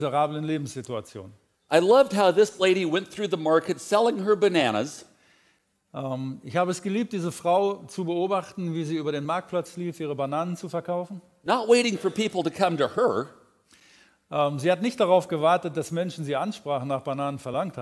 miserablen Lebenssituation. I loved how this lady went through the market selling her bananas. Ich habe es geliebt, diese Frau zu beobachten, wie sie über den Marktplatz lief, ihre Bananen zu verkaufen. Not waiting for people to come to her. Sie hat nicht darauf gewartet, dass Menschen sie ansprachen, nach Bananen verlangt haben.